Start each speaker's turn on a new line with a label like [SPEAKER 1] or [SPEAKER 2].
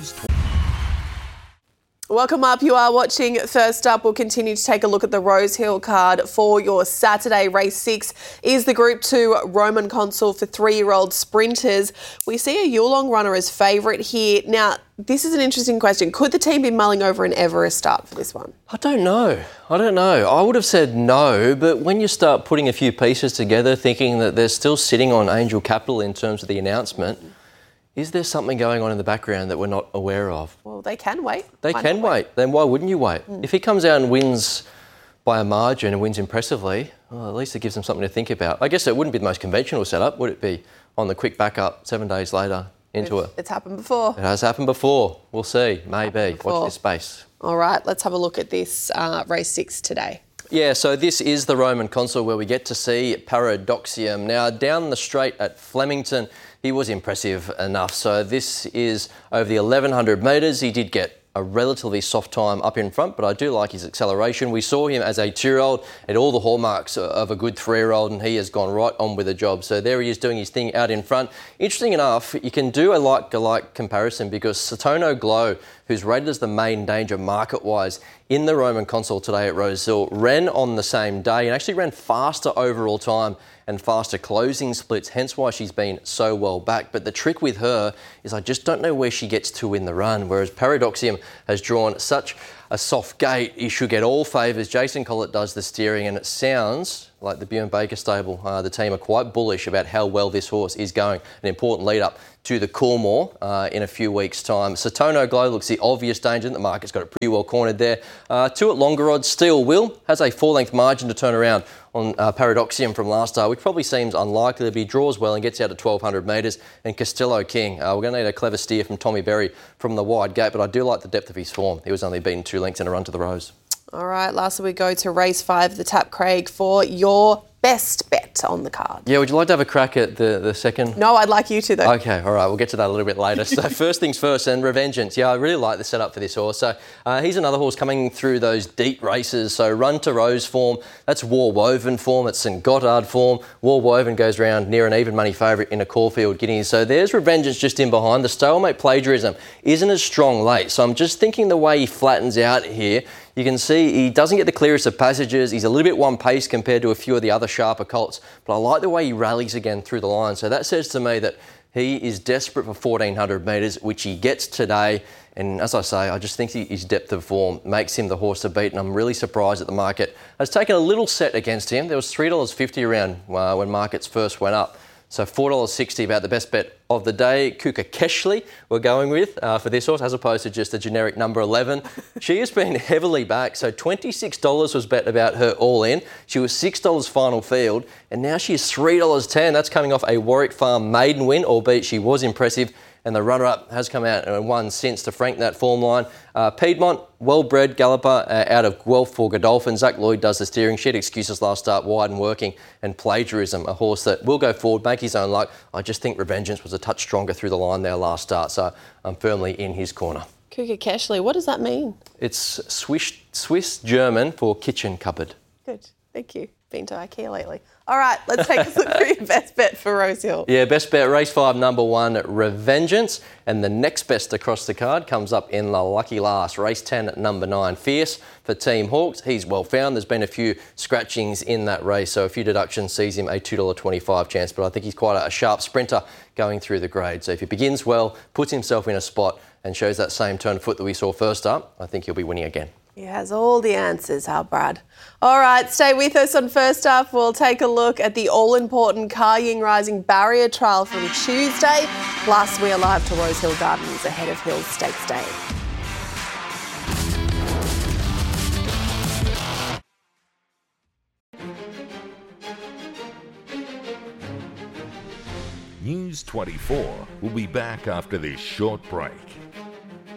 [SPEAKER 1] Welcome up. You are watching First Up. We'll continue to take a look at the Rosehill card for your Saturday. Race 6 is the Group 2 Roman Consul for 3-year-old sprinters. We see a Yulong runner as favourite here. Now, this is an interesting question. Could the team be mulling over an Everest start for this one?
[SPEAKER 2] I don't know. I would have said no, but when you start putting a few pieces together, thinking that they're still sitting on Angel Capital in terms of the announcement, is there something going on in the background that we're not aware of?
[SPEAKER 1] Well, they can wait.
[SPEAKER 2] They can wait. Then why wouldn't you wait? If he comes out and wins by a margin and wins impressively, well, at least it gives them something to think about. I guess it wouldn't be the most conventional setup, would it be? On the quick backup 7 days later into it.
[SPEAKER 1] It's happened before.
[SPEAKER 2] It has happened before. We'll see. Maybe. Watch this space.
[SPEAKER 1] All right, let's have a look at this race 6 today.
[SPEAKER 2] Yeah, so this is the Roman Consul where we get to see Paradoxium. Now, down the straight at Flemington, he was impressive enough. So this is over the 1,100 metres. He did get a relatively soft time up in front, but I do like his acceleration. We saw him as a 2-year-old at all the hallmarks of a good 3-year-old, and he has gone right on with the job. So there he is doing his thing out in front. Interesting enough, you can do a like-to-like comparison because Satono Glow, who's rated as the main danger market-wise in the Roman Consul today at Rosehill, ran on the same day and actually ran faster overall time and faster closing splits, hence why she's been so well back. But the trick with her is I just don't know where she gets to in the run, whereas Paradoxium has drawn such a soft gate, he should get all favours. Jason Collett does the steering, and it sounds like the Bjorn Baker stable, the team are quite bullish about how well this horse is going. An important lead up to the Coolmore in a few weeks' time. Satono Glow looks the obvious danger. The market's got it pretty well cornered there. 2 at longer odds. Steel Will has a 4-length margin to turn around on Paradoxium from last start, which probably seems unlikely. But he draws well and gets out to 1,200 metres. And Costello King, we're going to need a clever steer from Tommy Berry from the wide gate, but I do like the depth of his form. He was only beaten 2 lengths in a run to the Rose.
[SPEAKER 1] All right, lastly we go to race 5, the Tap Craig, for your best bet on the card.
[SPEAKER 2] Yeah, would you like to have a crack at the second?
[SPEAKER 1] No, I'd like you to though.
[SPEAKER 2] Okay, all right, we'll get to that a little bit later. So first things first, and Revengeance. Yeah, I really like the setup for this horse. So he's another horse coming through those deep races. So Run to Rose form, that's War Woven form, it's St Gothard form. War Woven goes round near an even money favourite in a Caulfield Guineas. So there's Revengeance just in behind. The Stalemate Plagiarism isn't as strong late. So I'm just thinking the way he flattens out here, you can see he doesn't get the clearest of passages. He's a little bit one pace compared to a few of the other sharper colts, but I like the way he rallies again through the line. So that says to me that he is desperate for 1,400 metres, which he gets today. And as I say, I just think his depth of form makes him the horse to beat, and I'm really surprised that the market has taken a little set against him. There was $3.50 around when markets first went up. So $4.60 about the best bet of the day. Kuka Keshley we're going with for this horse, as opposed to just a generic number 11. She has been heavily back, so $26 was bet about her all in. She was $6 final field, and now she is $3.10. That's coming off a Warwick Farm maiden win, albeit she was impressive. And the runner-up has come out and won since to frank that form line. Piedmont, well-bred galloper out of Guelph for Godolphin. Zach Lloyd does the steering. She had excuses last start, wide and working. And Plagiarism, a horse that will go forward, make his own luck. I just think Revengeance was a touch stronger through the line there last start, so I'm firmly in his corner.
[SPEAKER 1] Kuka Keshley, what does that mean?
[SPEAKER 2] It's Swiss German for kitchen cupboard.
[SPEAKER 1] Good, thank you. Been to IKEA lately. All right, let's take a look for your best bet for Rosehill.
[SPEAKER 2] Yeah, best bet, race 5, number 1, Revengeance. And the next best across the card comes up in the lucky last. Race 10, number 9, Fierce for Team Hawkes. He's well found. There's been a few scratchings in that race, so a few deductions sees him a $2.25 chance. But I think he's quite a sharp sprinter going through the grade. So if he begins well, puts himself in a spot and shows that same turn of foot that we saw first up, I think he'll be winning again.
[SPEAKER 1] He has all the answers, Brad? All right, stay with us on First Up. We'll take a look at the all-important Kalying Rising Barrier Trial from Tuesday. Plus, we are live to Rosehill Gardens ahead of Hills Stakes Day.
[SPEAKER 3] News 24 will be back after this short break.